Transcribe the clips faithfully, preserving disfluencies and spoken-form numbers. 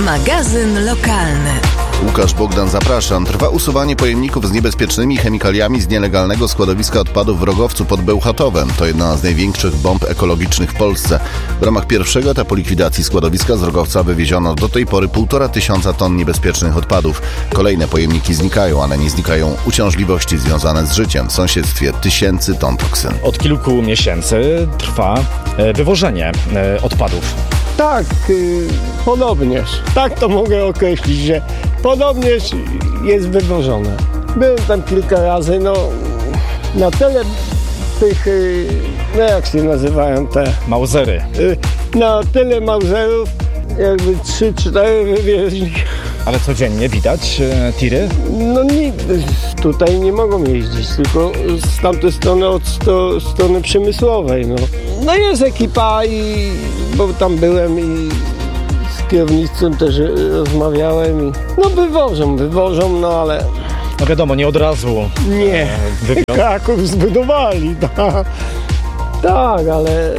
Magazyn lokalny. Łukasz Bogdan, zapraszam. Trwa usuwanie pojemników z niebezpiecznymi chemikaliami z nielegalnego składowiska odpadów w Rogowcu pod Bełchatowem. To jedna z największych bomb ekologicznych w Polsce. W ramach pierwszego etapu likwidacji składowiska z Rogowca wywieziono do tej pory półtora tysiąca ton niebezpiecznych odpadów. Kolejne pojemniki znikają, ale nie znikają uciążliwości związane z życiem w sąsiedztwie tysięcy ton toksyn. Od kilku miesięcy trwa wywożenie odpadów. Tak, yy, podobnież. Tak to mogę określić, że podobnież jest wywożone. Byłem tam kilka razy, no na tyle tych, yy, no jak się nazywają te? Mausery. Yy, na tyle Mauserów, jakby trzy cztery wywieźli. Ale codziennie widać e, tiry? No nie, tutaj nie mogą jeździć, tylko z tamtej strony, od sto, strony przemysłowej, no. No jest ekipa i, bo tam byłem i z kierownictwem też rozmawiałem i no wywożą, wywożą, no ale... No wiadomo, nie od razu. Nie, e, Kraków zbudowali, tak, tak, ale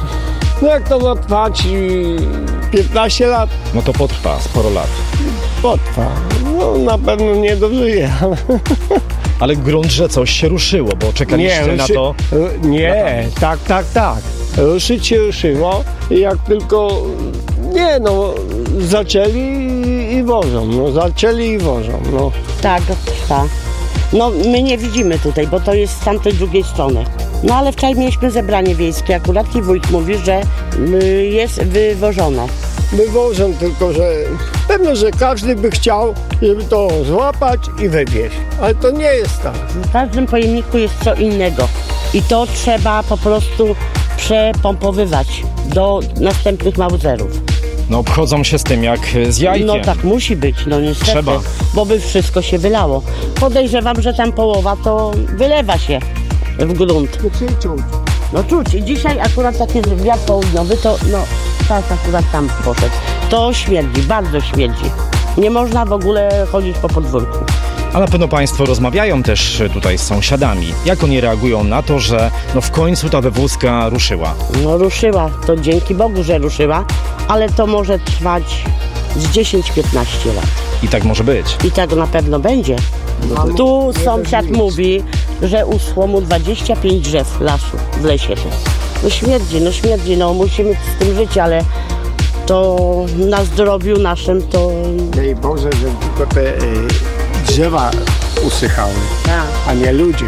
no jak to ma trwać piętnaście lat? No to potrwa sporo lat. Potrwa. No na pewno nie dożyje, ale... Ale grunt, że coś się ruszyło, bo czekaliście nie, na ruszy... to... Nie, tak, tak, tak. Ruszyć się ruszyło i jak tylko... Nie no, zaczęli i wożą, no zaczęli i wożą, no. Tak, trwa. No my nie widzimy tutaj, bo to jest z tamtej drugiej strony. No ale wczoraj mieliśmy zebranie wiejskie akurat i wójt mówi, że jest wywożone. Wywożą, tylko że pewno, że każdy by chciał, żeby to złapać i wywieźć. Ale to nie jest tak. W każdym pojemniku jest co innego i to trzeba po prostu przepompowywać do następnych mauserów. No obchodzą się z tym jak z jajkiem. No tak musi być, no niestety, Trzeba. Bo by wszystko się wylało. Podejrzewam, że tam połowa to wylewa się w grunt. Czuć. No czuć i dzisiaj akurat taki wiatr południowy, to no tak akurat tam poszedł. To śmierdzi, bardzo śmierdzi. Nie można w ogóle chodzić po podwórku. A na pewno Państwo rozmawiają też tutaj z sąsiadami. Jak oni reagują na to, że no w końcu ta wywózka ruszyła? No ruszyła, to dzięki Bogu, że ruszyła, ale to może trwać z dziesięć piętnaście lat. I tak może być. I tak na pewno będzie. Tu sąsiad mówi, że uschło mu dwadzieścia pięć drzew lasu w lesie. No śmierdzi, no śmierdzi, no musimy z tym żyć, ale to na zdrowiu naszym to... Daj Boże, żeby tylko te y, drzewa usychały, Tak. a nie ludzie.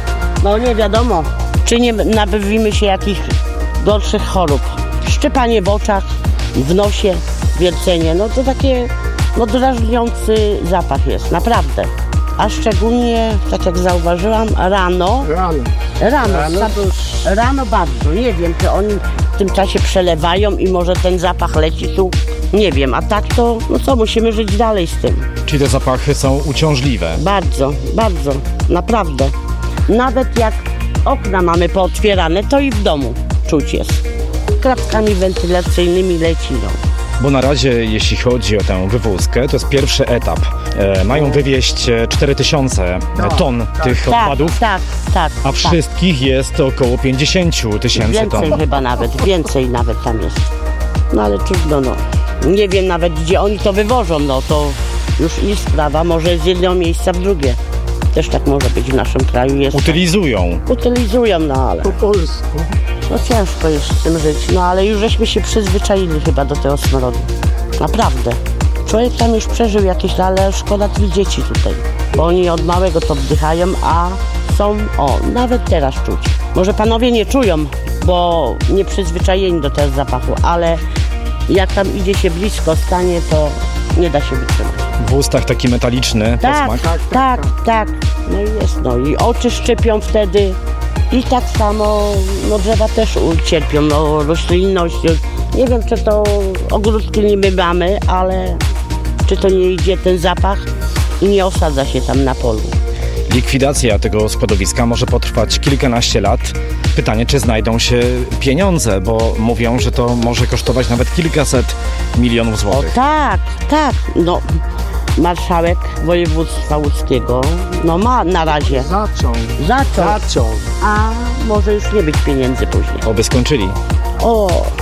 No nie wiadomo, czy nie nabawimy się jakichś gorszych chorób. Szczypanie w oczach, w nosie, wiercenie, no to takie no drażniący zapach jest, naprawdę. A szczególnie, tak jak zauważyłam, rano, Rano. rano, Rano rano, to... rano bardzo, nie wiem, czy oni w tym czasie przelewają i może ten zapach leci tu, nie wiem, a tak to, no co, musimy żyć dalej z tym. Czyli te zapachy są uciążliwe. Bardzo, bardzo, naprawdę. Nawet jak okna mamy pootwierane, to i w domu czuć jest. Klapkami wentylacyjnymi leci, no. Bo na razie, jeśli chodzi o tę wywózkę, to jest pierwszy etap. E, mają wywieźć cztery tysiące ton tych Tak, odpadów, tak, tak. a wszystkich jest około pięćdziesiąt tysięcy Więcej ton. chyba nawet, więcej nawet tam jest. No ale trudno, no. Nie wiem nawet, gdzie oni to wywożą, no to już ich sprawa, może z jednego miejsca w drugie. Też tak może być w naszym kraju. Jest. Utylizują. Utylizują, no ale... Po polsku. No ciężko jest z tym żyć, no ale już żeśmy się przyzwyczaili chyba do tego smrodu. Naprawdę. Człowiek tam już przeżył jakieś, ale szkoda tych dzieci tutaj. Bo oni od małego to wdychają, a są, o, nawet teraz czuć. Może panowie nie czują, bo nie przyzwyczajeni do tego zapachu, ale jak tam idzie się blisko, stanie, to nie da się wytrzymać. W ustach taki metaliczny Tak, posmak. tak, tak, tak. No i jest, no i oczy szczypią wtedy. I tak samo no drzewa też ucierpią, no roślinność. Nie wiem, czy to ogródki niby mamy, ale czy to nie idzie ten zapach i nie osadza się tam na polu. Likwidacja tego składowiska może potrwać kilkanaście lat. Pytanie, czy znajdą się pieniądze, bo mówią, że to może kosztować nawet kilkaset milionów O złotych. tak, tak, no marszałek województwa łódzkiego, no ma na razie, Zaczął. zaczął, Zaczął. a może już nie być pieniędzy później. Oby skończyli. O,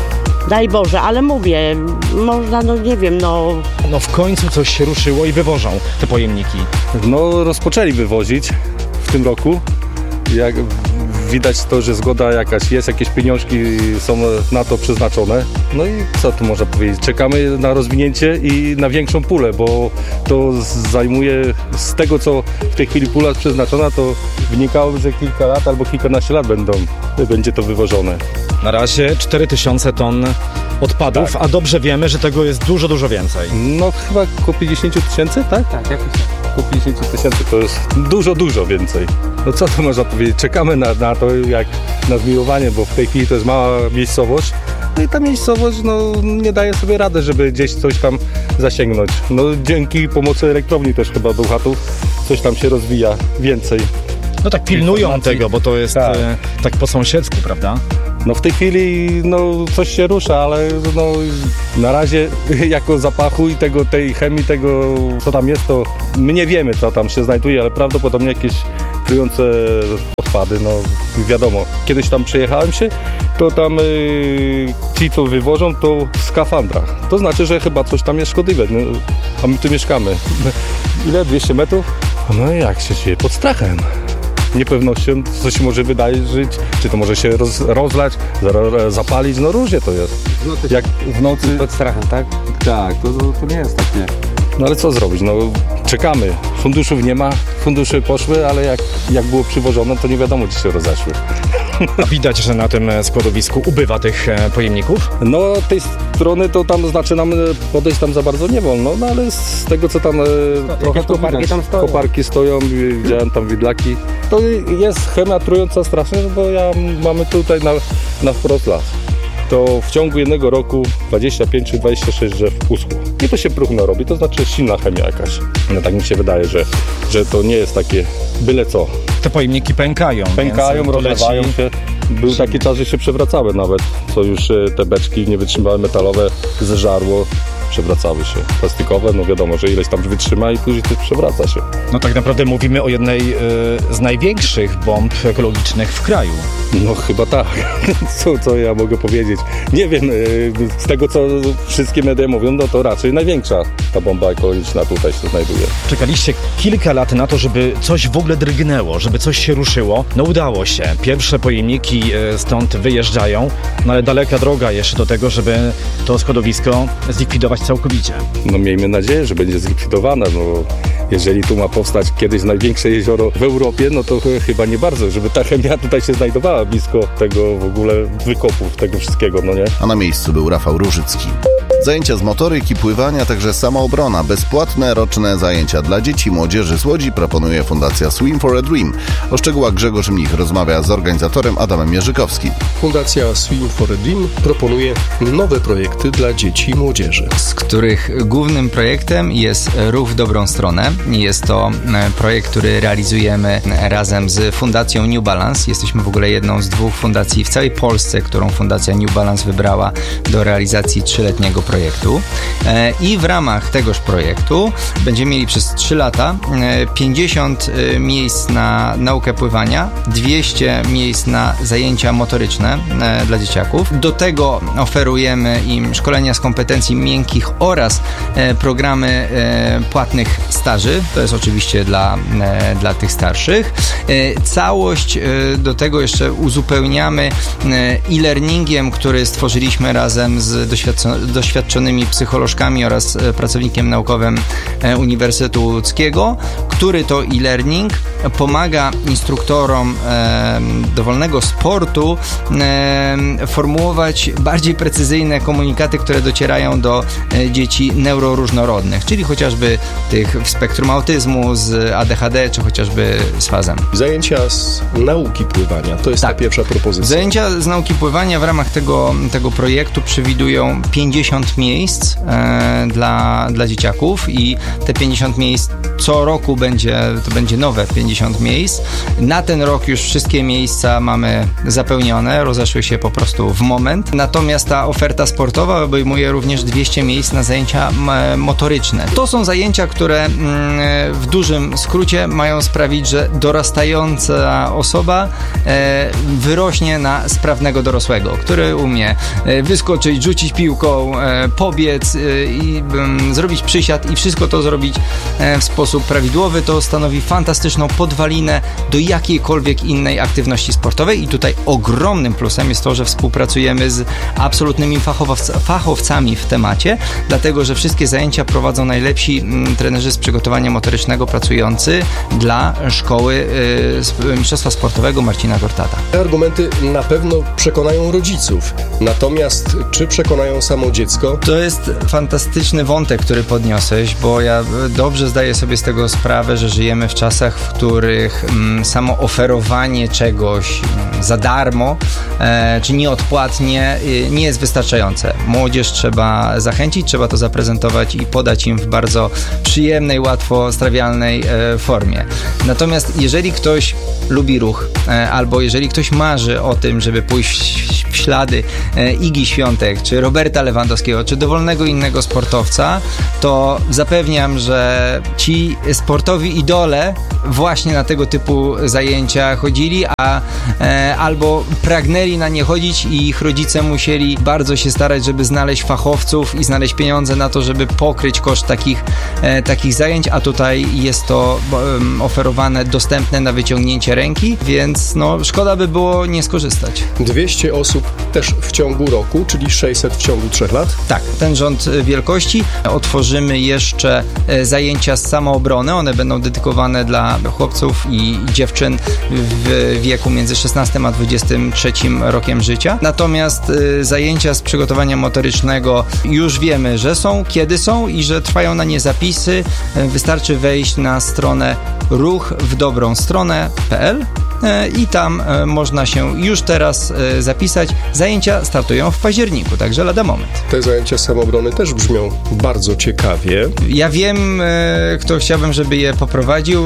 Daj Boże, ale mówię, można, no nie wiem, no... No w końcu coś się ruszyło i wywożą te pojemniki. No rozpoczęli wywozić w tym roku. Jak widać to, że zgoda jakaś jest, jakieś pieniążki są na to przeznaczone. No i co tu można powiedzieć? Czekamy na rozwinięcie i na większą pulę, bo to zajmuje, z tego co w tej chwili pula jest przeznaczona, to wynikałoby, że kilka lat albo kilkanaście lat będą, będzie to wywożone. Na razie cztery tysiące ton odpadów, tak. A dobrze wiemy, że tego jest dużo, dużo więcej. No chyba około pięćdziesiąt tysięcy, tak? Tak, jakoś tak. Około pięćdziesiąt tysięcy to jest dużo, dużo więcej. No co tu można powiedzieć? Czekamy na, na to jak na zmiłowanie, bo w tej chwili to jest mała miejscowość. No i ta miejscowość no, nie daje sobie rady, żeby gdzieś coś tam zasięgnąć. No dzięki pomocy elektrowni też chyba Bełchatów coś tam się rozwija więcej. No tak pilnują informacji. Tego, bo to jest tak. E, tak po sąsiedzku, prawda? No w tej chwili no, coś się rusza, ale no, na razie jako zapachu i tego, tej chemii, tego co tam jest, to my nie wiemy, co tam się znajduje, ale prawdopodobnie jakieś trujące odpady, no wiadomo. Kiedyś tam przejechałem się, to tam yy, ci, co wywożą, to w skafandrach. To znaczy, że chyba coś tam jest szkodliwe, no, a my tu mieszkamy. Ile? dwieście metrów? No jak się dzieje? Pod strachem. Niepewnością, co się może wydarzyć, czy to może się roz, rozlać, zapalić, no różnie to jest. Jak w nocy... Pod strachem, tak? Tak, to, to nie jest takie... No ale co zrobić, no czekamy. Funduszów nie ma, fundusze poszły, ale jak, jak było przywożone, to nie wiadomo, gdzie się rozeszły. A widać, że na tym składowisku ubywa tych pojemników? No tej strony to tam znaczy nam podejść tam za bardzo nie wolno, no ale z tego co tam no, trochę to koparki tam stoją. Koparki stoją, widziałem tam widlaki. To jest chemia trująca strasznie, bo ja mamy tutaj na, na wprost las. To w ciągu jednego roku dwadzieścia pięć czy dwadzieścia sześć drzew uschło. I to się próchno robi, to znaczy silna chemia jakaś. No tak mi się wydaje, że, że to nie jest takie byle co. Te pojemniki pękają. Pękają, rozlewają się. Był taki czas, że się przewracały nawet, co już te beczki niewytrzymałe metalowe zżarło. Przewracały się. Plastikowe, no wiadomo, że ileś tam wytrzyma i później też przewraca się. No tak naprawdę mówimy o jednej y, z największych bomb ekologicznych w kraju. No chyba tak. Co, co ja mogę powiedzieć? Nie wiem, y, z tego co wszystkie media mówią, no to raczej największa ta bomba ekologiczna tutaj się znajduje. Czekaliście kilka lat na to, żeby coś w ogóle drgnęło, żeby coś się ruszyło. No udało się. Pierwsze pojemniki y, stąd wyjeżdżają, no ale daleka droga jeszcze do tego, żeby to składowisko zlikwidować całkowicie. No miejmy nadzieję, że będzie zlikwidowane, no jeżeli tu ma powstać kiedyś największe jezioro w Europie, no to ch- chyba nie bardzo, żeby ta chemia tutaj się znajdowała blisko tego w ogóle wykopów, tego wszystkiego, no nie? A na miejscu był Rafał Różycki. Zajęcia z motoryki, pływania, także samoobrona. Bezpłatne roczne zajęcia dla dzieci i młodzieży z Łodzi proponuje Fundacja Swim for a Dream. O szczegółach Grzegorz Mlich rozmawia z organizatorem Adamem Mierzykowskim. Fundacja Swim for a Dream proponuje nowe projekty dla dzieci i młodzieży, z których głównym projektem jest Ruch w dobrą stronę. Jest to projekt, który realizujemy razem z Fundacją New Balance. Jesteśmy w ogóle jedną z dwóch fundacji w całej Polsce, którą Fundacja New Balance wybrała do realizacji trzyletniego projektu. I w ramach tegoż projektu będziemy mieli przez trzy lata pięćdziesiąt miejsc na naukę pływania, dwieście miejsc na zajęcia motoryczne dla dzieciaków. Do tego oferujemy im szkolenia z kompetencji miękkich oraz programy płatnych staży. To jest oczywiście dla, dla tych starszych. Całość do tego jeszcze uzupełniamy e-learningiem, który stworzyliśmy razem z doświadczonymi psycholożkami oraz pracownikiem naukowym Uniwersytetu Łódzkiego, który to e-learning pomaga instruktorom e, dowolnego sportu e, formułować bardziej precyzyjne komunikaty, które docierają do e, dzieci neuroróżnorodnych, czyli chociażby tych w spektrum autyzmu, z A D H D, czy chociażby z fazem. Zajęcia z nauki pływania, to jest tak. Ta pierwsza propozycja. Zajęcia z nauki pływania w ramach tego, tego projektu przewidują pięćdziesiąt miejsc e, dla, dla dzieciaków i te pięćdziesiąt miejsc co roku będzie, to będzie nowe pięćdziesiąt miejsc. Na ten rok już wszystkie miejsca mamy zapełnione, rozeszły się po prostu w moment. Natomiast ta oferta sportowa obejmuje również dwieście miejsc na zajęcia motoryczne. To są zajęcia, które w dużym skrócie mają sprawić, że dorastająca osoba wyrośnie na sprawnego dorosłego, który umie wyskoczyć, rzucić piłką, pobiec i zrobić przysiad i wszystko to zrobić w sposób prawidłowy. To stanowi fantastyczną podwalinę do jakiejkolwiek innej aktywności sportowej i tutaj ogromnym plusem jest to, że współpracujemy z absolutnymi fachowc- fachowcami w temacie, dlatego, że wszystkie zajęcia prowadzą najlepsi m, trenerzy z przygotowania motorycznego pracujący dla szkoły y, Mistrzostwa Sportowego Marcina Gortata. Te argumenty na pewno przekonają rodziców, natomiast czy przekonają samo dziecko? To jest fantastyczny wątek, który podniosłeś, bo ja dobrze zdaję sobie z tego sprawę, że żyjemy w czasach, w których mm, samo oferowanie czegoś mm, za darmo e, czy nieodpłatnie e, nie jest wystarczające. Młodzież trzeba zachęcić, trzeba to zaprezentować i podać im w bardzo przyjemnej, łatwo strawialnej e, formie. Natomiast jeżeli ktoś lubi ruch e, albo jeżeli ktoś marzy o tym, żeby pójść w ślady e, Igi Świątek, czy Roberta Lewandowskiego, czy dowolnego innego sportowca, to zapewniam, że ci sportowi idole właśnie na tego typu zajęcia chodzili, a e, albo pragnęli na nie chodzić i ich rodzice musieli bardzo się starać, żeby znaleźć fachowców i znaleźć pieniądze na to, żeby pokryć koszt takich, e, takich zajęć, a tutaj jest to e, oferowane, dostępne na wyciągnięcie ręki, więc no, szkoda by było nie skorzystać. dwieście osób też w ciągu roku, czyli sześćset w ciągu trzech lat? Tak, ten rząd wielkości. Otworzymy jeszcze zajęcia z samoobrony. One będą dedykowane dla chłopców i dziewczyn w wieku między szesnastym a dwudziestym trzecim rokiem życia. Natomiast zajęcia z przygotowania motorycznego już wiemy, że są, kiedy są i że trwają na nie zapisy. Wystarczy wejść na stronę ruch w dobrą stronę kropka p l i tam można się już teraz zapisać. Zajęcia startują w październiku, także lada moment. Te zajęcia samoobrony też brzmią bardzo ciekawie. Ja wiem, kto chciałbym, żeby je poprowadził.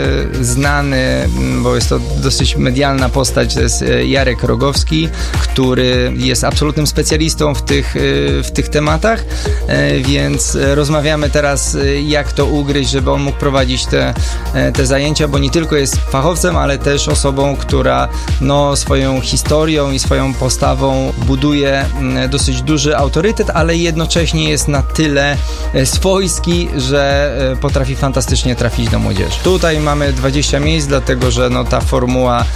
Znany, bo jest to dosyć medialna postać, to jest Jarek Rogowski, który jest absolutnym specjalistą w tych, w tych tematach, więc rozmawiamy teraz, jak to ugryźć, żeby on mógł prowadzić te, te zajęcia, bo nie tylko jest fachowcem, ale też osobą, która no, swoją historią i swoją postawą buduje dosyć duży autorytet, ale jednocześnie jest na tyle swojski, że potrafi fantastycznie trafić do młodzieży. Tutaj mamy dwadzieścia miejsc, dlatego że no, ta formuła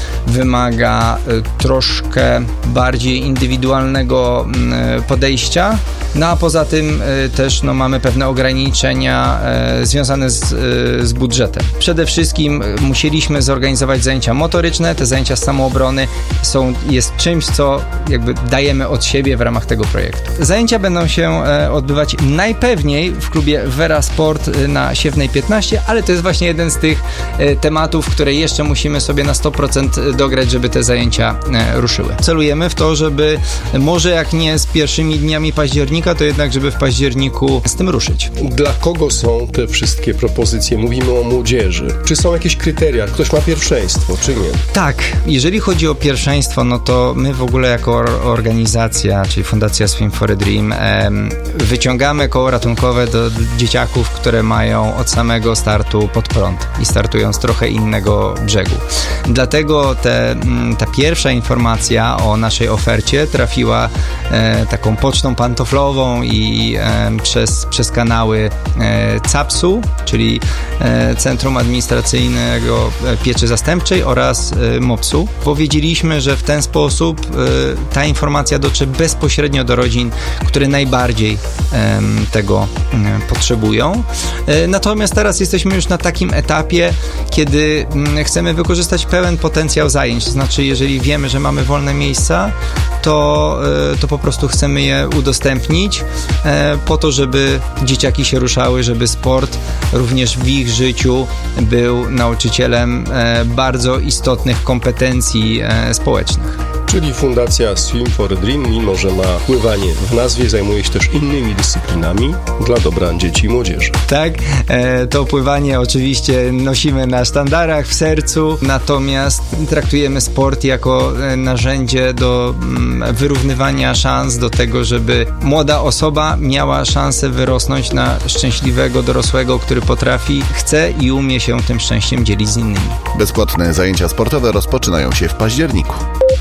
wymaga troszkę bardziej indywidualnego podejścia, no a poza tym też no, mamy pewne ograniczenia związane z, z budżetem. Przede wszystkim musieliśmy zorganizować zajęcia motoryczne, te zajęcia z samoobrony są, jest czymś, co jakby dajemy od siebie w ramach tego projektu. Zajęcia będą się odbywać najpewniej w klubie Vera Sport na Siewnej piętnaście, ale to jest właśnie jeden z tych tematów, które jeszcze musimy sobie na sto procent dograć, żeby te zajęcia ruszyły. Celujemy w to, żeby może jak nie z pierwszymi dniami października, to jednak, żeby w październiku z tym ruszyć. Dla kogo są te wszystkie propozycje? Mówimy o młodzieży. Czy są jakieś kryteria? Ktoś ma pierwszeństwo, czy nie? Tak. Jeżeli chodzi o pierwszeństwo, no to my w ogóle jako organizacja, czyli Fundacja Swim for a Dream, wyciągamy koło ratunkowe do dzieciaków, które mają od samego startu pod prąd i startują z trochę innego brzegu. Dlatego te, ta pierwsza informacja o naszej ofercie trafiła e, taką pocztą pantoflową i e, przez, przez kanały e, capsu, czyli e, Centrum Administracyjnego Pieczy Zastępczej oraz e, mopsu. Powiedzieliśmy, że w ten sposób e, ta informacja dotrze bezpośrednio do rodzin, które najbardziej e, tego e, potrzebują. E, natomiast teraz jesteśmy już na takim etapie, kiedy m, chcemy wykorzystać pełen potencjał zajęć. To znaczy, jeżeli wiemy, że mamy wolne miejsca, to, e, to po prostu chcemy je udostępnić e, po to, żeby dzieciaki się ruszały, żeby sport również w ich życiu był nauczycielem e, bardzo istotnych kompetencji e, społecznych. Czy Czyli Fundacja Swim for a Dream, mimo że ma pływanie w nazwie, zajmuje się też innymi dyscyplinami dla dobra dzieci i młodzieży. Tak, e, to pływanie oczywiście nosimy na sztandarach, w sercu, natomiast traktujemy sport jako e, narzędzie do mm, wyrównywania szans, do tego, żeby młoda osoba miała szansę wyrosnąć na szczęśliwego dorosłego, który potrafi, chce i umie się tym szczęściem dzielić z innymi. Bezpłatne zajęcia sportowe rozpoczynają się w październiku.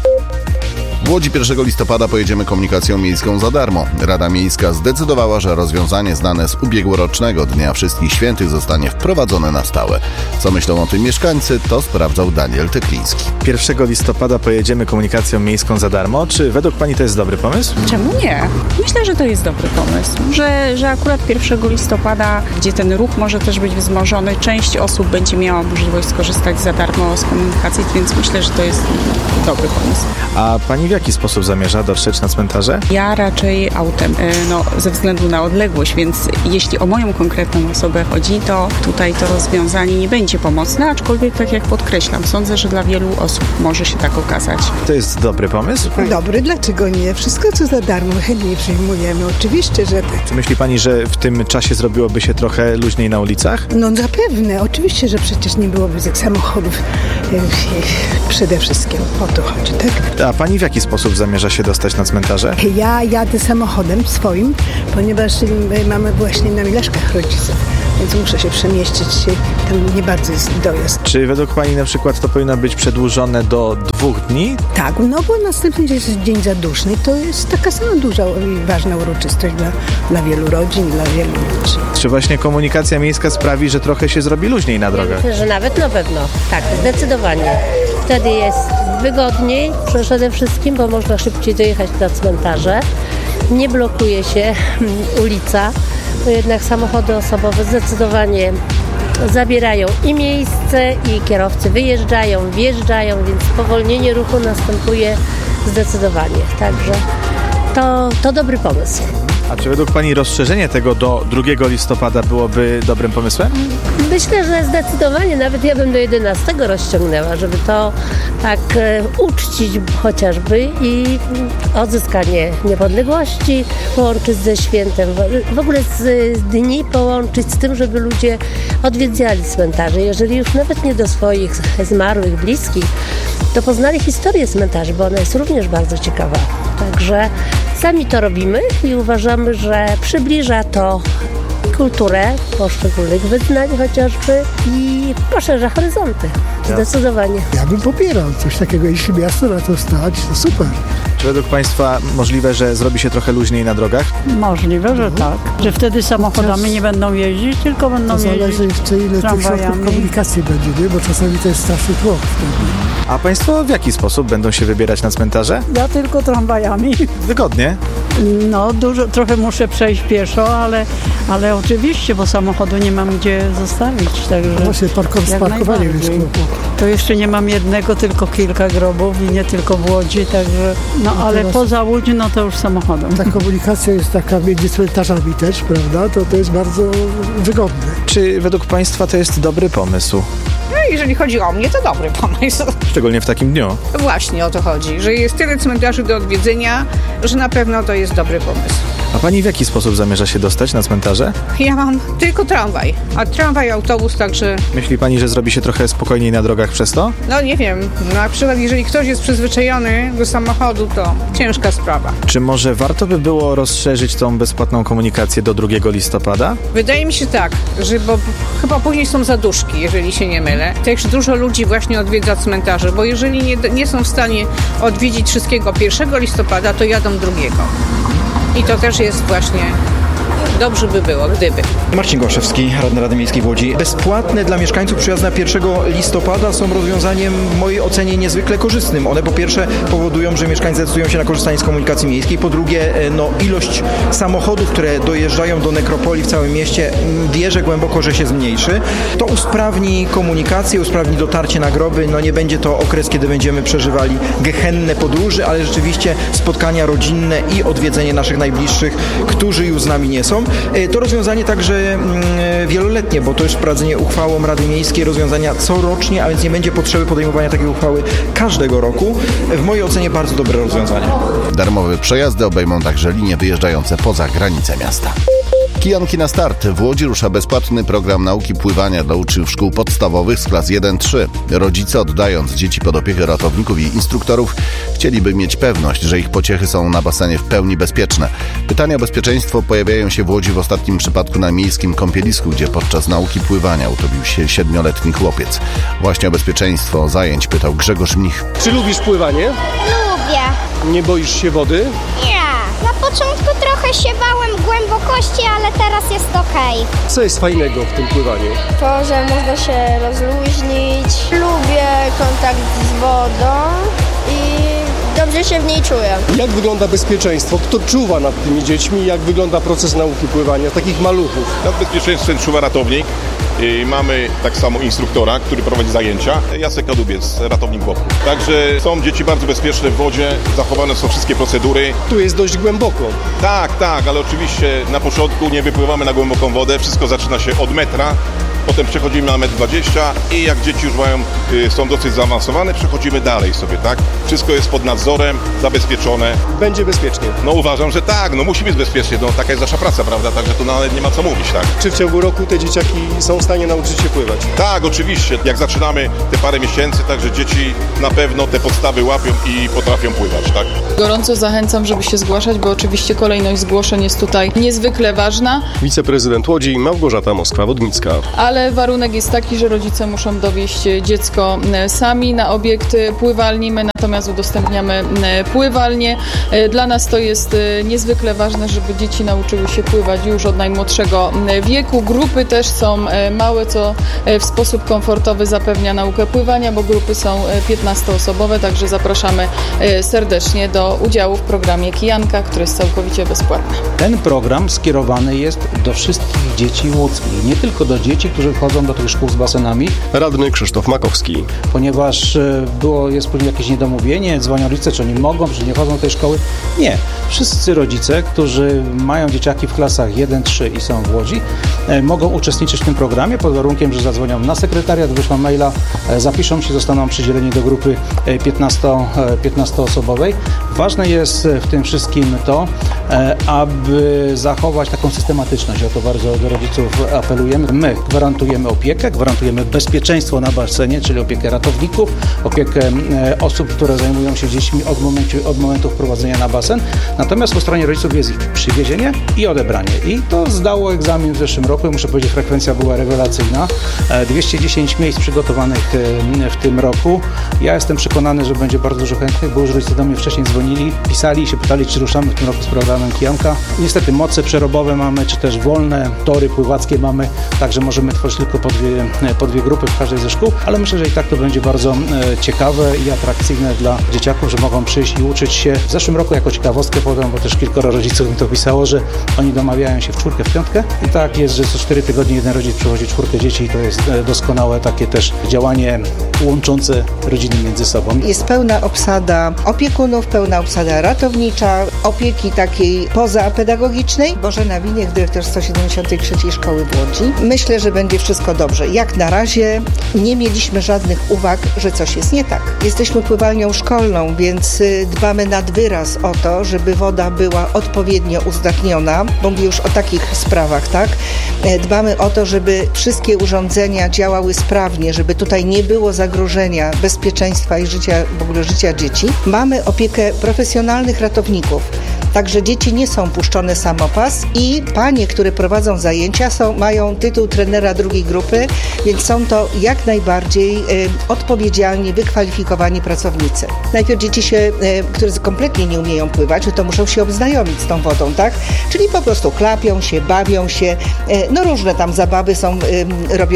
W Łodzi pierwszego listopada pojedziemy komunikacją miejską za darmo. Rada Miejska zdecydowała, że rozwiązanie znane z ubiegłorocznego Dnia Wszystkich Świętych zostanie wprowadzone na stałe. Co myślą o tym mieszkańcy, to sprawdzał Daniel Tekliński. pierwszego listopada pojedziemy komunikacją miejską za darmo. Czy według Pani to jest dobry pomysł? Czemu nie? Myślę, że to jest dobry pomysł. Że, że akurat pierwszego listopada, gdzie ten ruch może też być wzmożony, część osób będzie miała możliwość skorzystać za darmo z komunikacji, więc myślę, że to jest dobry pomysł. A Pani w jaki sposób zamierza dotrzeć na cmentarze? Ja raczej autem, no, ze względu na odległość, więc jeśli o moją konkretną osobę chodzi, to tutaj to rozwiązanie nie będzie pomocne, aczkolwiek tak jak podkreślam, sądzę, że dla wielu osób może się tak okazać. To jest dobry pomysł? Dobry, dlaczego nie? Wszystko co za darmo chętnie przyjmujemy, oczywiście, że tak. Czy myśli Pani, że w tym czasie zrobiłoby się trochę luźniej na ulicach? No zapewne, oczywiście, że przecież nie byłoby tych samochodów przede wszystkim, o to chodzi, tak? A Pani w jaki sposób zamierza się dostać na cmentarze? Ja jadę samochodem swoim, ponieważ mamy właśnie na Mileszkach rodziców, więc muszę się przemieścić, tam nie bardzo jest dojazd. Czy według Pani na przykład to powinno być przedłużone do dwóch dni? Tak, no bo następny jest dzień zaduszny, to jest taka sama duża i ważna uroczystość dla, dla wielu rodzin, dla wielu ludzi. Czy właśnie komunikacja miejska sprawi, że trochę się zrobi luźniej na drogach? Myślę, że nawet na pewno, tak, zdecydowanie. Wtedy jest wygodniej przede wszystkim, bo można szybciej dojechać na cmentarze. Nie blokuje się ulica, bo jednak samochody osobowe zdecydowanie zabierają i miejsce, i kierowcy wyjeżdżają, wjeżdżają, więc spowolnienie ruchu następuje zdecydowanie. Także to, to dobry pomysł. A czy według Pani rozszerzenie tego do drugiego listopada byłoby dobrym pomysłem? Myślę, że zdecydowanie, nawet ja bym do jedenastego rozciągnęła, żeby to tak e, uczcić chociażby i odzyskanie niepodległości połączyć ze świętem, w ogóle z, z dni połączyć z tym, żeby ludzie odwiedzali cmentarze. Jeżeli już nawet nie do swoich zmarłych, bliskich, to poznali historię cmentarzy, bo ona jest również bardzo ciekawa. Także sami to robimy i uważamy, że przybliża to kulturę poszczególnych wyznań chociażby i poszerza horyzonty. Zdecydowanie. Ja bym popierał coś takiego, jeśli miasto na to stać, to super. Czy według Państwa możliwe, że zrobi się trochę luźniej na drogach? Możliwe, że tak. Że wtedy samochodami nie będą jeździć, tylko będą to jeździć zależy jeszcze ile tych środków komunikacji będzie, nie? Bo czasami to jest straszny tłok wtedy. A Państwo w jaki sposób będą się wybierać na cmentarze? Ja tylko tramwajami. Wygodnie? No, dużo, trochę muszę przejść pieszo, ale, ale oczywiście, bo samochodu nie mam gdzie zostawić. Także no właśnie parkow- z parkowaniem jest kłopot. To jeszcze nie mam jednego, tylko kilka grobów i nie tylko w Łodzi, także no, no ale poza Łódź, no to już samochodem. Ta komunikacja jest taka między cmentarzami też, prawda? To to jest bardzo wygodne. Czy według Państwa to jest dobry pomysł? No, jeżeli chodzi o mnie, to dobry pomysł. Szczególnie w takim dniu. Właśnie o to chodzi, że jest tyle cmentarzy do odwiedzenia, że na pewno to jest dobry pomysł. A Pani w jaki sposób zamierza się dostać na cmentarze? Ja mam tylko tramwaj, a tramwaj, autobus, także... Myśli Pani, że zrobi się trochę spokojniej na drogach przez to? No nie wiem, na przykład jeżeli ktoś jest przyzwyczajony do samochodu, to ciężka sprawa. Czy może warto by było rozszerzyć tą bezpłatną komunikację do drugiego listopada? Wydaje mi się tak, że bo chyba później są zaduszki, jeżeli się nie mylę. Też dużo ludzi właśnie odwiedza cmentarze, bo jeżeli nie, nie są w stanie odwiedzić wszystkiego pierwszego listopada, to jadą drugiego. I to też jest właśnie dobrze by było, gdyby. Marcin Gorszewski, radny Rady Miejskiej w Łodzi. Bezpłatne dla mieszkańców przejazdy pierwszego listopada są rozwiązaniem w mojej ocenie niezwykle korzystnym. One po pierwsze powodują, że mieszkańcy decydują się na korzystanie z komunikacji miejskiej. Po drugie, no, ilość samochodów, które dojeżdżają do nekropolii w całym mieście, wierzę głęboko, że się zmniejszy. To usprawni komunikację, usprawni dotarcie na groby. No nie będzie to okres, kiedy będziemy przeżywali gehenne podróży, ale rzeczywiście spotkania rodzinne i odwiedzenie naszych najbliższych, którzy już z nami nie są. To rozwiązanie także wieloletnie, bo to jest wprowadzenie uchwałą Rady Miejskiej rozwiązania corocznie, a więc nie będzie potrzeby podejmowania takiej uchwały każdego roku. W mojej ocenie bardzo dobre rozwiązanie. Darmowe przejazdy obejmą także linie wyjeżdżające poza granice miasta. Kijanki na start. W Łodzi rusza bezpłatny program nauki pływania dla uczniów szkół podstawowych z klas jeden trzy. Rodzice, oddając dzieci pod opiekę ratowników i instruktorów, chcieliby mieć pewność, że ich pociechy są na basenie w pełni bezpieczne. Pytania o bezpieczeństwo pojawiają się w Łodzi w ostatnim przypadku na miejskim kąpielisku, gdzie podczas nauki pływania utopił się siedmioletni chłopiec. Właśnie o bezpieczeństwo zajęć pytał Grzegorz Mnich. Czy lubisz pływanie? Lubię. Nie boisz się wody? Nie. Na początku trochę się bałem głębokości, ale teraz jest okej. Co jest fajnego w tym pływaniu? To, że można się rozluźnić. Lubię kontakt z wodą i dobrze się w niej czuję. Jak wygląda bezpieczeństwo? Kto czuwa nad tymi dziećmi? Jak wygląda proces nauki pływania takich maluchów? Nad bezpieczeństwem czuwa ratownik. I mamy tak samo instruktora, który prowadzi zajęcia. Jacek Kadubiec, ratownik wodny. Także są dzieci bardzo bezpieczne w wodzie, zachowane są wszystkie procedury. Tu jest dość głęboko. Tak, tak, ale oczywiście na początku nie wypływamy na głęboką wodę. Wszystko zaczyna się od metra. Potem przechodzimy na metr dwadzieścia i jak dzieci już mają, są dosyć zaawansowane, przechodzimy dalej sobie, tak? Wszystko jest pod nadzorem, zabezpieczone. Będzie bezpiecznie? No uważam, że tak, no musi być bezpiecznie, no taka jest nasza praca, prawda? Także tu nawet nie ma co mówić, tak? Czy w ciągu roku te dzieciaki są w stanie nauczyć się pływać? Tak, oczywiście. Jak zaczynamy te parę miesięcy, także dzieci na pewno te podstawy łapią i potrafią pływać, tak? Gorąco zachęcam, żeby się zgłaszać, bo oczywiście kolejność zgłoszeń jest tutaj niezwykle ważna. Wiceprezydent Łodzi Małgorzata Moskwa-Wodnicka. Ale warunek jest taki, że rodzice muszą dowieźć dziecko sami na obiekt pływalni. My natomiast udostępniamy pływalnię. Dla nas to jest niezwykle ważne, żeby dzieci nauczyły się pływać już od najmłodszego wieku. Grupy też są małe, co w sposób komfortowy zapewnia naukę pływania, bo grupy są piętnastoosobowe, także zapraszamy serdecznie do udziału w programie Kijanka, który jest całkowicie bezpłatny. Ten program skierowany jest do wszystkich dzieci łódzkich, nie tylko do dzieci, którzy wchodzą do tych szkół z basenami. Radny Krzysztof Makowski. Ponieważ było, jest później jakieś niedomówienie, dzwonią rodzice, czy oni mogą, czy nie chodzą do tej szkoły. Nie. Wszyscy rodzice, którzy mają dzieciaki w klasach jeden trzy i są w Łodzi, mogą uczestniczyć w tym programie pod warunkiem, że zadzwonią na sekretariat, wyślą maila, zapiszą się, zostaną przydzieleni do grupy piętnastoosobowej. Ważne jest w tym wszystkim to, aby zachować taką systematyczność. O to bardzo do rodziców apelujemy. My gwarantujemy opiekę, gwarantujemy bezpieczeństwo na basenie, czyli opiekę ratowników, opiekę osób, które zajmują się dziećmi od momentu, od momentu wprowadzenia na basen. Natomiast po stronie rodziców jest ich przywiezienie i odebranie. I to zdało egzamin w zeszłym roku. Muszę powiedzieć, frekwencja była rewelacyjna. dwieście dziesięć miejsc przygotowanych w tym roku. Ja jestem przekonany, że będzie bardzo dużo chętnych, bo już rodzice do mnie wcześniej dzwonili, pisali i się pytali, czy ruszamy w tym roku z programem Kijanka. Niestety moce przerobowe mamy, czy też wolne tory pływackie mamy, także możemy tworzyć tylko po dwie, po dwie grupy w każdej ze szkół, ale myślę, że i tak to będzie bardzo e, ciekawe i atrakcyjne dla dzieciaków, że mogą przyjść i uczyć się. W zeszłym roku jako ciekawostkę podam, bo też kilkoro rodziców mi to pisało, że oni domawiają się w czwórkę, w piątkę i tak jest, że co cztery tygodnie jeden rodzic przywozi czwórkę dzieci i to jest e, doskonałe takie też działanie łączące rodziny między sobą. Jest pełna obsada opiekunów, pełna obsada ratownicza, opieki takiej pozapedagogicznej. Bożena Winiek, dyrektor sto siedemdziesiątej trzeciej Szkoły w Łodzi. Myślę, że będzie wszystko dobrze. Jak na razie nie mieliśmy żadnych uwag, że coś jest nie tak. Jesteśmy pływalnią szkolną, więc dbamy nad wyraz o to, żeby woda była odpowiednio uzdatniona, bo mówię już o takich sprawach, tak? Dbamy o to, żeby wszystkie urządzenia działały sprawnie, żeby tutaj nie było zagrożenia bezpieczeństwa i życia, w ogóle życia dzieci. Mamy opiekę profesjonalnych ratowników. Także dzieci nie są puszczone samopas i panie, które prowadzą zajęcia, są, mają tytuł trenera drugiej grupy, więc są to jak najbardziej y, odpowiedzialni, wykwalifikowani pracownicy. Najpierw dzieci się, y, które kompletnie nie umieją pływać, to muszą się obznajomić z tą wodą, tak? Czyli po prostu klapią się, bawią się, y, no różne tam zabawy są y, robione.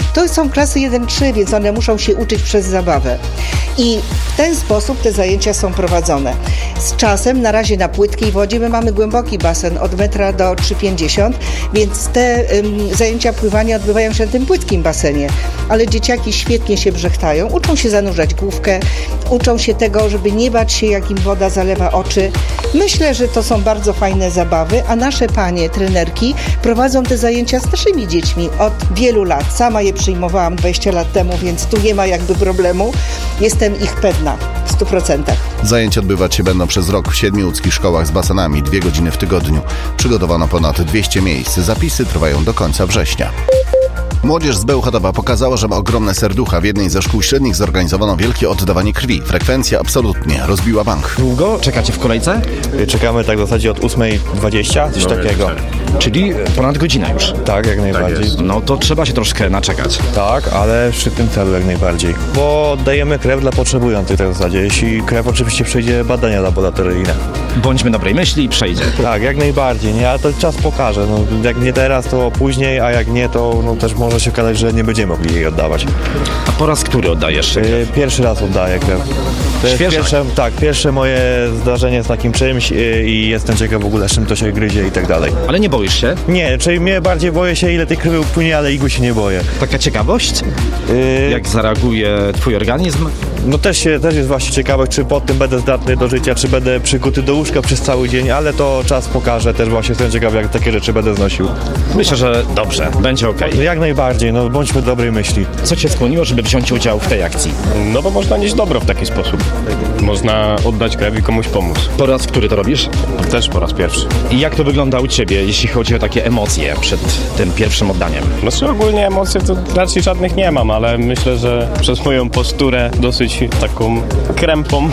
To są klasy jeden trzy, więc one muszą się uczyć przez zabawę. I w ten sposób te zajęcia są prowadzone. Z czasem, na razie na płytkiej wodzie, my mamy głęboki basen od metra do trzy pięćdziesiąt, więc te um, zajęcia pływania odbywają się na tym płytkim basenie. Ale dzieciaki świetnie się brzechtają, uczą się zanurzać główkę, uczą się tego, żeby nie bać się, jak im woda zalewa oczy. Myślę, że to są bardzo fajne zabawy, a nasze panie, trenerki, prowadzą te zajęcia z naszymi dziećmi od wielu lat. Sama je przyjmowałam dwadzieścia lat temu, więc tu nie ma jakby problemu. Jestem ich pewna w stu procentach. Zajęcia odbywać się będą przez rok w siedmiu łódzkich szkołach z basenami, dwie godziny w tygodniu. Przygotowano ponad dwieście miejsc. Zapisy trwają do końca września. Młodzież z Bełchatowa pokazała, że ma ogromne serducha. W jednej ze szkół średnich zorganizowano wielkie oddawanie krwi. Frekwencja absolutnie rozbiła bank. Długo czekacie w kolejce? Czekamy tak w zasadzie od ósmej dwadzieścia, coś no, takiego. Czyli ponad godzinę już. Tak, jak najbardziej. Tak no to trzeba się troszkę naczekać. Tak, ale przy tym celu jak najbardziej. Bo oddajemy krew dla potrzebujących tak w zasadzie. Jeśli krew oczywiście przejdzie badania laboratoryjne. Bądźmy dobrej myśli i przejdzie. Tak, jak najbardziej, nie? Ale to czas pokaże. No, jak nie teraz, to później, a jak nie, to no, też może się okazać, że nie będziemy mogli jej oddawać. A po raz który oddajesz krew? Pierwszy raz oddaję krew. To jest pierwsze, tak, pierwsze moje zdarzenie z takim czymś i jestem ciekaw w ogóle, z czym to się gryzie i tak dalej. Ale nie boisz się? Nie, czyli mnie bardziej boję się, ile tej krwi upłynie, ale igły się nie boję. Taka ciekawość? Yy... Jak zareaguje twój organizm? No też, się, też jest właśnie ciekawe, czy pod tym będę zdatny do życia, czy będę przykuty do łóżka przez cały dzień, ale to czas pokaże. Też właśnie jestem ciekaw, jak takie rzeczy będę znosił. Myślę, że dobrze, będzie okej. Okay. Jak najbardziej, no bądźmy dobrej myśli. Co cię skłoniło, żeby wziąć udział w tej akcji? No bo można nieść dobro w taki sposób. Można oddać krew i komuś pomóc. Po raz który to robisz? Też po raz pierwszy. I jak to wygląda u ciebie, jeśli chodzi o takie emocje przed tym pierwszym oddaniem? Znaczy ogólnie emocje to raczej żadnych nie mam, ale myślę, że przez moją posturę dosyć taką krępą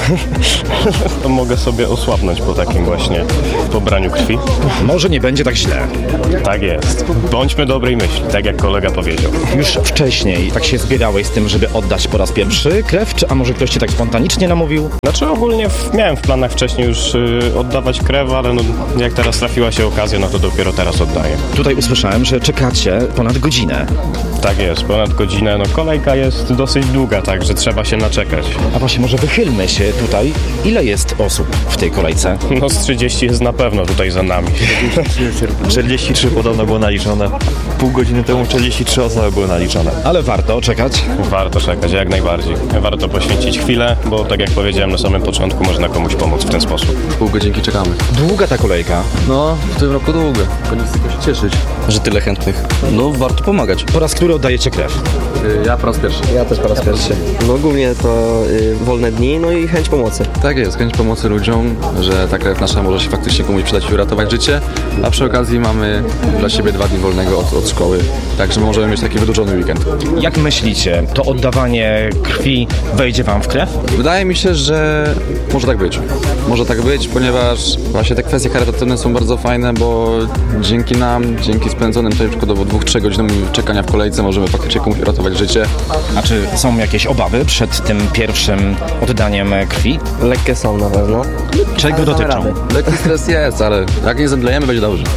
to mogę sobie osłabnąć po takim właśnie pobraniu krwi. Może nie będzie tak źle. Tak jest. Bądźmy dobrej myśli, tak jak kolega powiedział. Już wcześniej tak się zbierałeś z tym, żeby oddać po raz pierwszy krew, czy a może ktoś cię tak spontanicznie namówił? Znaczy ogólnie w, miałem w planach wcześniej już y, oddawać krew, ale no, jak teraz trafiła się okazja, no to dopiero teraz oddaję. Tutaj usłyszałem, że czekacie ponad godzinę. Tak jest, ponad godzinę. No kolejka jest dosyć długa, także trzeba się naczekać. A właśnie może wychylmy się tutaj. Ile jest osób w tej kolejce? No z trzydzieści jest na pewno tutaj za nami. czterdzieści trzy podobno było naliczone. Pół godziny temu czterdzieści trzy osoby były naliczone. Ale warto czekać? Warto czekać, jak najbardziej. Warto poświęcić chwilę, bo tak jak powiedziałem na samym początku, można komuś pomóc w ten sposób. Pół godzinki czekamy. Długa ta kolejka? No, w tym roku długa. Koniec tylko się cieszyć, że tyle chętnych. No, warto pomagać. Po raz który oddajecie krew? Ja po raz pierwszy. Ja też po raz ja pierwszy. No głównie to y, wolne dni, no i chęć pomocy. Tak jest, chęć pomocy ludziom, że ta krew nasza może się faktycznie komuś przydać i uratować życie, a przy okazji mamy dla siebie dwa dni wolnego od, od szkoły, także możemy mieć taki wydłużony weekend. Jak myślicie, to oddawanie krwi wejdzie wam w krew? Wydaje mi się, że może tak być. Może tak być, ponieważ właśnie te kwestie charytatywne są bardzo fajne, bo dzięki nam, dzięki spędzonym tutaj przykładowo dwóch, trzech godzinom czekania w kolejce możemy faktycznie komuś uratować życie. A czy są jakieś obawy przed tym pierwszym oddaniem krwi? Lekkie są na pewno. Czego ale dotyczą? Lekki stres jest, ale jak nie zemdlejemy, będzie dobrze.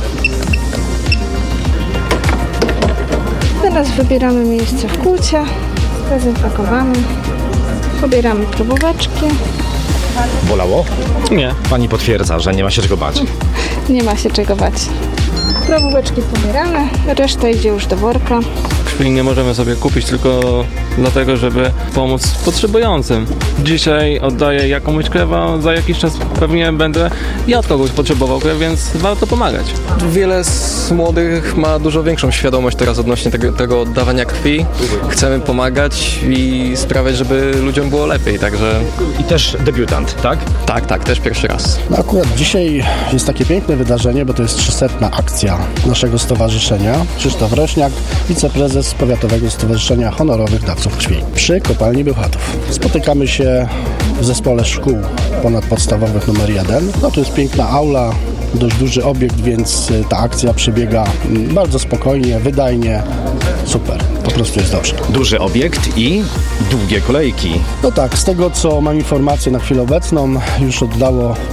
Teraz wybieramy miejsce w kłucie, zdezynfekowamy, pobieramy próbóweczki. Bolało? Nie. Pani potwierdza, że nie ma się czego bać. Nie ma się czego bać. Próbóweczki pobieramy, reszta idzie już do worka. Krwi nie możemy sobie kupić tylko dlatego, żeby pomóc potrzebującym. Dzisiaj oddaję jakąś krew, a za jakiś czas pewnie będę ja od kogoś potrzebował krew, więc warto pomagać. Wiele z młodych ma dużo większą świadomość teraz odnośnie tego, tego oddawania krwi. Chcemy pomagać i sprawiać, żeby ludziom było lepiej, także... I też debiutant, tak? Tak, tak, też pierwszy raz. No akurat dzisiaj jest takie piękne wydarzenie, bo to jest trzysetna akcja naszego stowarzyszenia. Krzysztof Rośniak, wiceprezes Powiatowego Stowarzyszenia Honorowych Dawców Krwi przy Kopalni Bełchatów. Spotykamy się w zespole szkół ponadpodstawowych numer jeden. No to jest piękna aula, dość duży obiekt, więc ta akcja przebiega bardzo spokojnie, wydajnie. Super, po prostu jest dobrze. Duży obiekt i długie kolejki. No tak, z tego co mam informację na chwilę obecną, już oddało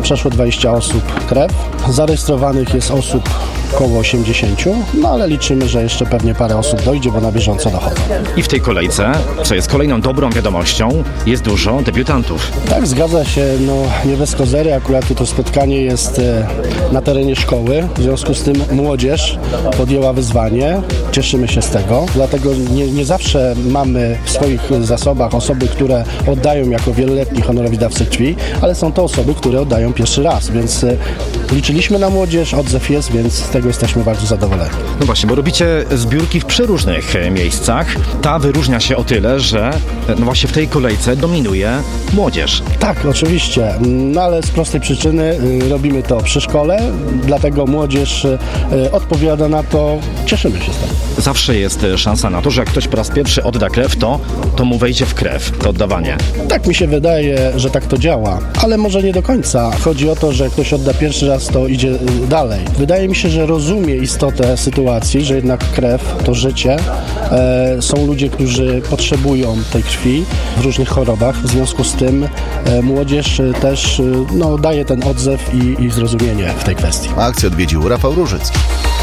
przeszło dwadzieścia osób krew. Zarejestrowanych jest osób około osiemdziesiąt, no ale liczymy, że jeszcze pewnie parę osób dojdzie, bo na bieżąco dochodzą. I w tej kolejce, co jest kolejną dobrą wiadomością, jest dużo debiutantów. Tak, zgadza się, no nie bez kozery, akurat to spotkanie jest e, na terenie szkoły, w związku z tym młodzież podjęła wyzwanie, cieszymy się z tego, dlatego nie, nie zawsze mamy w swoich zasobach osoby, które oddają jako wieloletni honorowi dawcy krwi, ale są to osoby, które oddają pierwszy raz, więc e, liczyliśmy na młodzież, odzew jest, więc z tego jesteśmy bardzo zadowoleni. No właśnie, bo robicie zbiórki w przeróżnych miejscach. Ta wyróżnia się o tyle, że no właśnie w tej kolejce dominuje młodzież. Tak, oczywiście, no ale z prostej przyczyny y, robimy to przy szkole, dlatego młodzież y, odpowiada na to, cieszymy się z tego. Zawsze jest szansa na to, że jak ktoś po raz pierwszy odda krew, to, to mu wejdzie w krew, to oddawanie. Tak mi się wydaje, że tak to działa, ale może nie do końca. Chodzi o to, że ktoś odda pierwszy raz, to idzie y, dalej. Wydaje mi się, że rozumie istotę sytuacji, że jednak krew to życie. E, są ludzie, którzy potrzebują tej krwi w różnych chorobach. W związku z tym e, młodzież też e, no, daje ten odzew i, i zrozumienie w tej kwestii. Akcję odwiedził Rafał Różycki.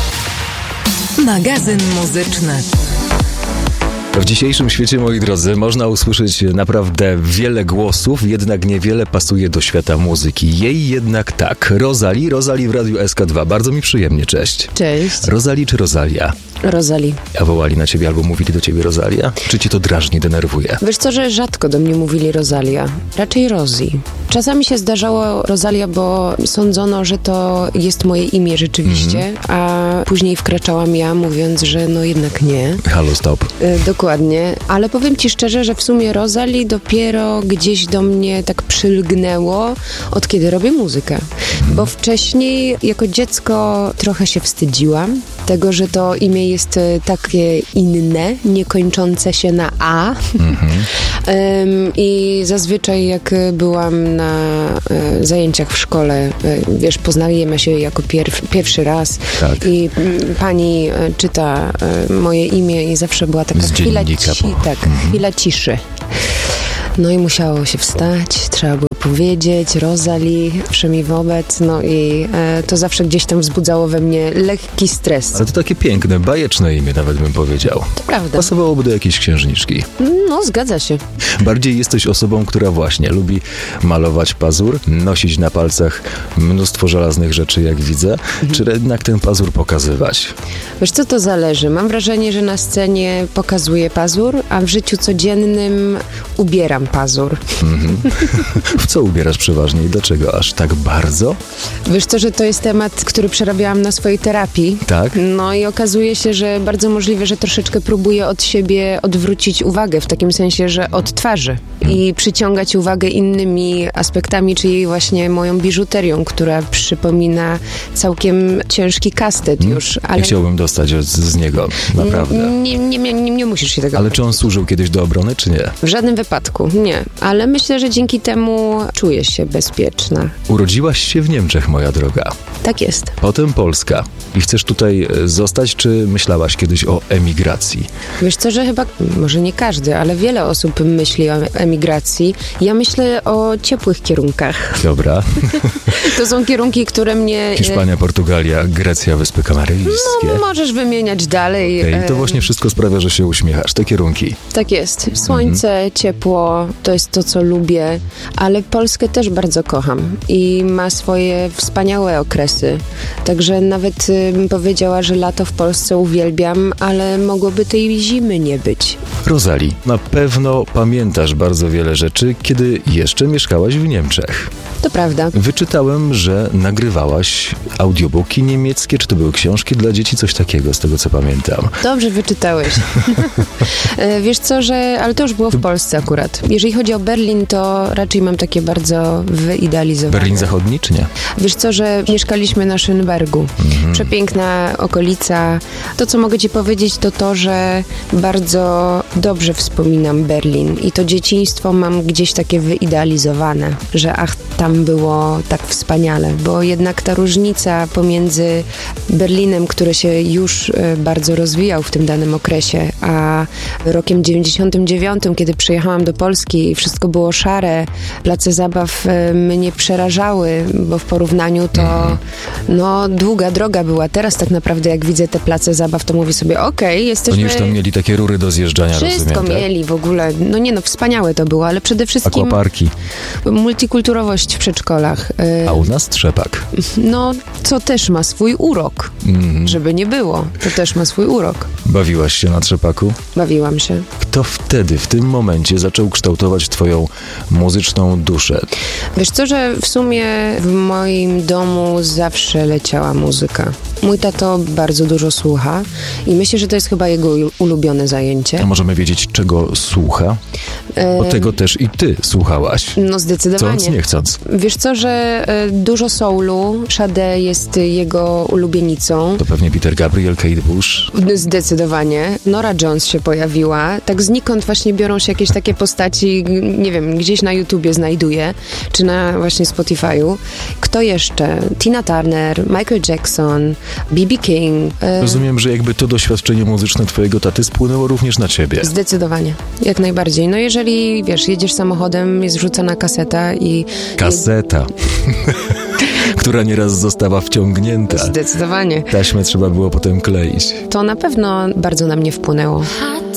Magazyn muzyczny. W dzisiejszym świecie, moi drodzy, można usłyszeć naprawdę wiele głosów, jednak niewiele pasuje do świata muzyki. Jej jednak tak. Rosalie, Rosalie w Radiu S K dwa. Bardzo mi przyjemnie, cześć. Cześć. Rosalie czy Rosalia? Rosalie. A wołali na ciebie albo mówili do ciebie Rosalia? Czy ci to drażni, denerwuje? Wiesz co, że rzadko do mnie mówili Rosalia. Raczej Rosie. Czasami się zdarzało Rosalia, bo sądzono, że to jest moje imię rzeczywiście, mm. a później wkraczałam ja, mówiąc, że no jednak nie. Halo, stop. Y, dokładnie. Ale powiem ci szczerze, że w sumie Rosalie dopiero gdzieś do mnie tak przylgnęło, od kiedy robię muzykę. Mm. Bo wcześniej jako dziecko trochę się wstydziłam tego, że to imię jest takie inne, nie kończące się na A. Mm-hmm. um, I zazwyczaj jak byłam na e, zajęciach w szkole, e, wiesz, poznajemy się jako pierw, pierwszy raz tak. i m, pani e, czyta e, moje imię i zawsze była taka chwila, ci, tak, mm-hmm. chwila ciszy. No i musiało się wstać, trzeba było powiedzieć Rosalie, przynajmniej wobec, no i e, to zawsze gdzieś tam wzbudzało we mnie lekki stres. Ale to takie piękne, bajeczne imię nawet bym powiedział. To prawda. Pasowałoby do jakiejś księżniczki. No, zgadza się. Bardziej jesteś osobą, która właśnie lubi malować pazur, nosić na palcach mnóstwo żelaznych rzeczy, jak widzę, mhm. czy jednak ten pazur pokazywać? Wiesz co, to zależy. Mam wrażenie, że na scenie pokazuję pazur, a w życiu codziennym ubieram pazur. Mhm. W co ubierasz przeważnie i dlaczego aż tak bardzo? Wiesz co, że to jest temat, który przerabiałam na swojej terapii. Tak? No i okazuje się, że bardzo możliwe, że troszeczkę próbuję od siebie odwrócić uwagę, w takim sensie, że od twarzy hmm. i przyciągać uwagę innymi aspektami, czyli właśnie moją biżuterią, która przypomina całkiem ciężki kastet hmm. już. Ale... Ja chciałbym dostać z, z niego, naprawdę. Nie, nie, nie, nie, nie musisz się tego... Ale czy on służył kiedyś do obrony, czy nie? W żadnym wypadku, nie. Ale myślę, że dzięki temu czuję się bezpieczna. Urodziłaś się w Niemczech, moja droga. Tak jest. Potem Polska. I chcesz tutaj zostać, czy myślałaś kiedyś o emigracji? Wiesz co, że chyba, może nie każdy, ale wiele osób myśli o emigracji. Ja myślę o ciepłych kierunkach. Dobra. To są kierunki, które mnie... Hiszpania, Portugalia, Grecja, Wyspy Kanaryjskie. No, możesz wymieniać dalej. I to właśnie wszystko sprawia, że się uśmiechasz. Te kierunki. Tak jest. Słońce, mhm. ciepło, to jest to, co lubię, ale Polskę też bardzo kocham i ma swoje wspaniałe okresy. Także nawet y, bym powiedziała, że lato w Polsce uwielbiam, ale mogłoby tej zimy nie być. Rosalie, na pewno pamiętasz bardzo wiele rzeczy, kiedy jeszcze mieszkałaś w Niemczech. To prawda. Wyczytałem, że nagrywałaś audiobooki niemieckie, czy to były książki dla dzieci, coś takiego, z tego co pamiętam. Dobrze wyczytałeś. Wiesz co, że... Ale to już było w Polsce akurat. Jeżeli chodzi o Berlin, to raczej mam takie bardzo wyidealizowane. Berlin Zachodni, czy nie? Wiesz co, że mieszkaliśmy na Schönbergu. Mhm. Przepiękna okolica. To, co mogę ci powiedzieć, to to, że bardzo dobrze wspominam Berlin i to dzieciństwo mam gdzieś takie wyidealizowane, że ach, tam tam było tak wspaniale, bo jednak ta różnica pomiędzy Berlinem, który się już e, bardzo rozwijał w tym danym okresie, a rokiem dziewięćdziesiątym dziewiątym, kiedy przyjechałam do Polski i wszystko było szare, place zabaw e, mnie przerażały, bo w porównaniu to no długa droga była. Teraz tak naprawdę jak widzę te place zabaw, to mówię sobie, okej, okay, jesteśmy... Oni już tam mieli takie rury do zjeżdżania, Wszystko rozumiem, mieli tak? w ogóle. No nie no, wspaniałe to było, ale przede wszystkim... Akwaparki. Multikulturowość w przedszkolach. Y, A u nas trzepak. No, co też ma swój urok. Mm. Żeby nie było. To też ma swój urok. Bawiłaś się na trzepaku? Bawiłam się. Kto wtedy, w tym momencie zaczął kształtować twoją muzyczną duszę? Wiesz co, że w sumie w moim domu zawsze leciała muzyka. Mój tato bardzo dużo słucha i myślę, że to jest chyba jego ulubione zajęcie. A możemy wiedzieć, czego słucha? Bo tego też i ty słuchałaś. No zdecydowanie. Chcąc, nie chcąc. Wiesz co, że y, dużo soulu, Sade jest jego ulubienicą. To pewnie Peter Gabriel, Kate Bush. Zdecydowanie. Nora Jones się pojawiła. Tak znikąd właśnie biorą się jakieś takie postaci, nie wiem, gdzieś na YouTubie znajduję, czy na właśnie Spotify'u. Kto jeszcze? Tina Turner, Michael Jackson, B B King. Y... Rozumiem, że jakby to doświadczenie muzyczne twojego taty spłynęło również na ciebie. Zdecydowanie. Jak najbardziej. No jeżeli, wiesz, jedziesz samochodem, jest wrzucana kaseta i... Kaseta. Która nieraz została wciągnięta. Zdecydowanie. Taśmę trzeba było potem kleić. To na pewno bardzo na mnie wpłynęło.